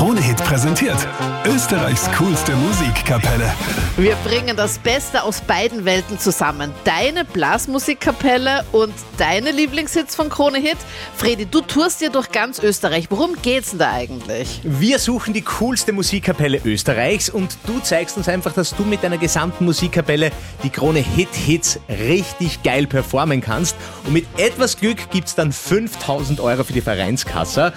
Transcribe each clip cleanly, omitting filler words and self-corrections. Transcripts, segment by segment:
Krone-Hit präsentiert Österreichs coolste Musikkapelle. Wir bringen das Beste aus beiden Welten zusammen. Deine Blasmusikkapelle und deine Lieblingshits von Krone-Hit. Fredi, du tourst dir durch ganz Österreich. Worum geht's denn da eigentlich? Wir suchen die coolste Musikkapelle Österreichs und du zeigst uns einfach, dass du mit deiner gesamten Musikkapelle die Krone-Hit-Hits richtig geil performen kannst. Und mit etwas Glück gibt's dann 5.000 Euro für die Vereinskasse.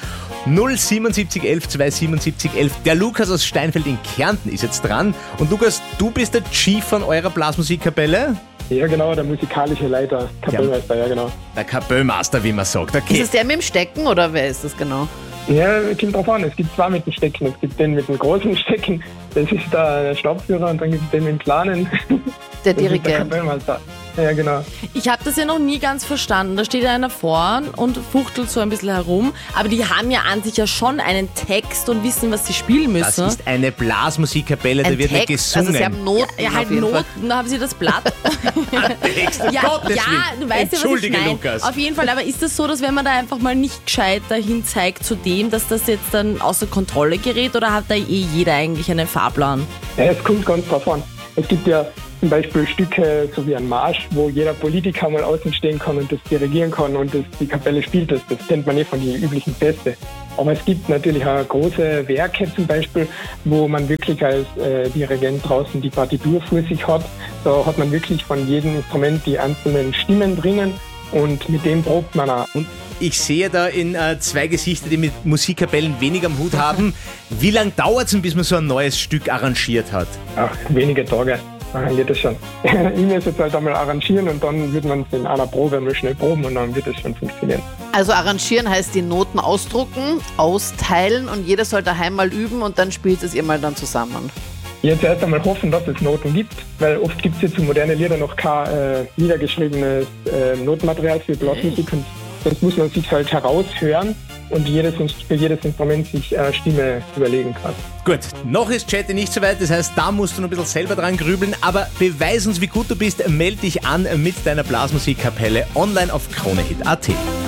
077 11 277 11. Der Lukas aus Steinfeld in Kärnten ist jetzt dran. Und Lukas, du bist der Chief von eurer Blasmusikkapelle? Ja, genau, der musikalische Leiter, Kapellmeister, ja genau. Der Kapellmeister, wie man sagt. Okay. Ist es der mit dem Stecken oder wer ist das genau? Ja, kommt drauf an, es gibt zwei mit dem Stecken. Es gibt den mit dem großen Stecken, das ist der Stabführer, und dann gibt es den mit dem kleinen. Der Das ist der Dirigent. Kapellmeister. Ja, genau. Ich habe das ja noch nie ganz verstanden. Da steht einer vorn und fuchtelt so ein bisschen herum. Aber die haben ja an sich ja schon einen Text und wissen, was sie spielen Das müssen. ist eine Blasmusikkapelle, da Ein wird nicht Text, gesungen. also sie haben Noten Ja, halt auf jeden Fall. Noten, da haben sie das Blatt. Text, um ja, Gottes Willen. du weißt ja, was ich Entschuldige, meine. Lukas. Auf jeden Fall, aber ist das so, dass wenn man da einfach mal nicht gescheit dahin zeigt zu dem, dass das jetzt dann außer Kontrolle gerät, oder hat da jeder eigentlich einen Fahrplan? Ja, es kommt ganz drauf an. Es gibt ja zum Beispiel Stücke, so wie ein Marsch, wo jeder Politiker mal außen stehen kann und das dirigieren kann und die Kapelle spielt das. Das kennt man von den üblichen Feste. Aber es gibt natürlich auch große Werke zum Beispiel, wo man wirklich als Dirigent draußen die Partitur vor sich hat. Da hat man wirklich von jedem Instrument die einzelnen Stimmen drinnen und mit dem probt man auch. Und ich sehe da in zwei Gesichter, die mit Musikkapellen wenig am Hut haben. Wie lange dauert es denn, bis man so ein neues Stück arrangiert hat? Ach, wenige Tage. Dann geht das schon. Ich muss jetzt halt einmal arrangieren und dann wird man es in einer Probe mal schnell proben und dann wird es schon funktionieren. Also arrangieren heißt die Noten ausdrucken, austeilen und jeder soll daheim mal üben und dann spielt es ihr mal dann zusammen. Jetzt erst einmal hoffen, dass es Noten gibt, weil oft gibt es jetzt zu modernen Liedern noch kein niedergeschriebenes Notenmaterial für Blasmusik und das muss man sich halt heraushören und für jedes Instrument sich eine Stimme überlegen kann. Gut, noch ist Chatte nicht so weit, das heißt, da musst du noch ein bisschen selber dran grübeln, aber beweis uns, wie gut du bist, melde dich an mit deiner Blasmusikkapelle online auf kronehit.at.